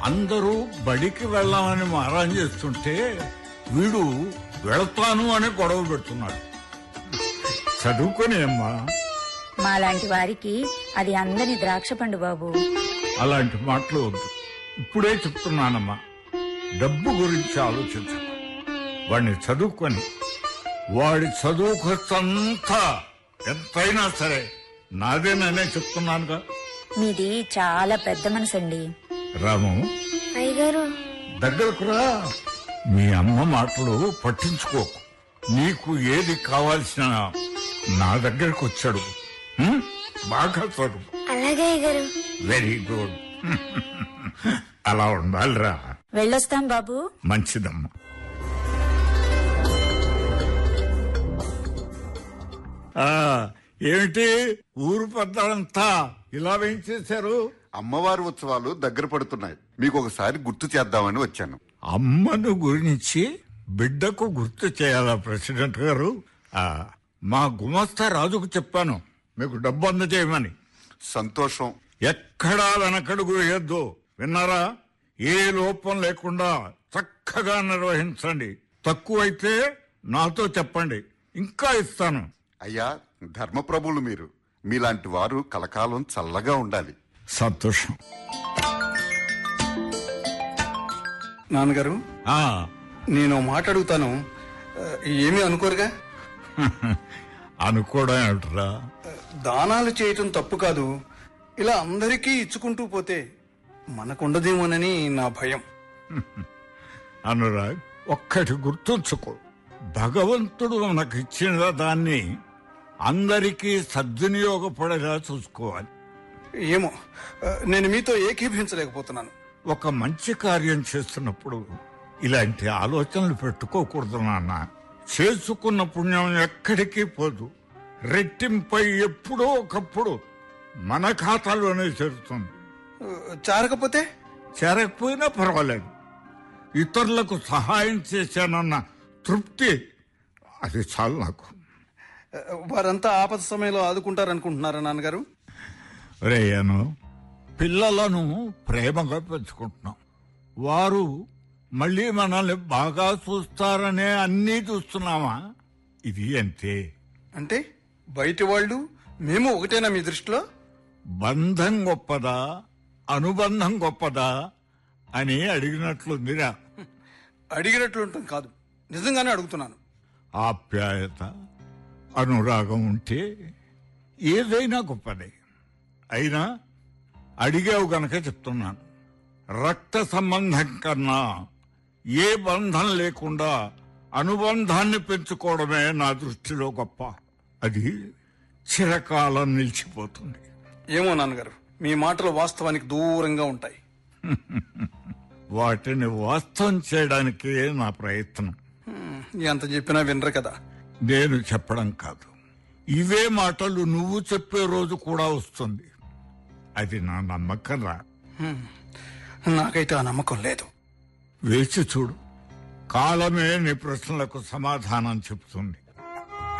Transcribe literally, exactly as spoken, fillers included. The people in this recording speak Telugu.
అందరూ బడికి వెళ్ళామని మారం చేస్తుంటే వీడు వెళతాను అని గొడవ పెడుతున్నాడు. చదువుకునే అమ్మా. మాలాంటి వారికి అది అందని ద్రాక్ష పండు బాబు. అలాంటి మాటలు వద్దు. ఇప్పుడే చెప్తున్నానమ్మా, డబ్బు గురించి ఆలోచించు. వాడిని చదువుకొని వాడి చదువు ఖర్చంతా ఎంతైనా సరే నాదేననే చెప్తున్నానుగా. మీది చాలా పెద్ద మనసండి. రాము, అయ్యగారు దగ్గరకు రా. మీ అమ్మ మాటలు పట్టించుకోకు. నీకు ఏది కావాల్సిన నా దగ్గరకు వచ్చాడు. బాగా చదువు. అలాగే అయ్యగారు. Very good. అలా ఉండాలిరా. వెళ్ళొస్తాం బాబు. మంచిదమ్మా. ఏమిటి ఊరు పెద్దలంతా ఇలా వేయించేశారు? అమ్మవారి ఉత్సవాలు దగ్గర పడుతున్నాయి, మీకు ఒకసారి గుర్తు చేద్దామని వచ్చాను. అమ్మను గురించి బిడ్డకు గుర్తు చేయాలా ప్రెసిడెంట్ గారు? మా గుమస్తా రాజుకు చెప్పాను మీకు డబ్బు అందజేయమని. సంతోషం. ఎక్కడా వెనకడుగు వేయొద్దు, విన్నారా? ఏ లోపం లేకుండా చక్కగా నిర్వహించండి. తక్కువైతే నాతో చెప్పండి, ఇంకా ఇస్తాను. అయ్యా, ధర్మప్రభులు మీరు. మీలాంటి వారు కలకాలం చల్లగా ఉండాలి. సంతోషం. నాన్నగారు, నేను మాట అడుగుతాను, ఏమీ అనుకోరుగా? అనుకోవడం ఏమిట్రా? దానాలు చేయటం తప్పు కాదు. ఇలా అందరికీ ఇచ్చుకుంటూ పోతే మనకుండదేమోనని నా భయం. అనురాగ్, ఒక్కటి గుర్తుంచుకో, భగవంతుడు మనకు ఇచ్చిన దాన్ని అందరికీ సద్వినియోగపడేలా చూసుకోవాలి. ఏమో, నేను మీతో ఏకీభవించలేకపోతున్నాను. ఒక మంచి కార్యం చేస్తున్నప్పుడు ఇలాంటి ఆలోచనలు పెట్టుకోకూడదు నాన్న. చేసుకున్న పుణ్యం ఎక్కడికి పోదు, రెట్టింపై ఎప్పుడో ఒకప్పుడు మన ఖాతాలోనే చేరుతుంది. చేరకపోతే? చేరకపోయినా పర్వాలేదు, ఇతరులకు సహాయం చేశానన్న తృప్తి అది చాలు నాకు. వారంతా ఆపద సమయంలో ఆదుకుంటారనుకుంటున్నారా నాన్నగారు? రేయను, పిల్లలను ప్రేమగా పెంచుకుంటున్నాం. వారు మళ్ళీ మనల్ని బాగా చూస్తారనే అన్నీ చూస్తున్నామా? ఇది అంతే. అంటే బయటి వాళ్ళు మేము ఒకటేనా మీ దృష్టిలో? బంధం గొప్పదా, అనుబంధం గొప్పదా అని అడిగినట్లుందిరా. అడిగినట్లుంటుంది కాదు, నిజంగానే అడుగుతున్నాను. ఆప్యాయత, అనురాగం ఉంటే ఏదైనా గొప్పదే. అయినా అడిగావు గనక చెప్తున్నాను, రక్త సంబంధం కన్నా ఏ బంధం లేకుండా అనుబంధాన్ని పెంచుకోవడమే నా దృష్టిలో గొప్ప. అది చిరకాలం నిలిచిపోతుంది. ఏమో నాన్నగారు, మీ మాటలు వాస్తవానికి దూరంగా ఉంటాయి. వాటిని వాస్తవం చేయడానికే నా ప్రయత్నం. ఎంత చెప్పినా వినరు కదా. నేను చెప్పడం కాదు, ఇవే మాటలు నువ్వు చెప్పే రోజు కూడా వస్తుంది. అది నా నమ్మకం రా. నాకైతే ఆ నమ్మకం లేదు. వేచి చూడు, కాలమే నీ ప్రశ్నలకు సమాధానం చెబుతుంది.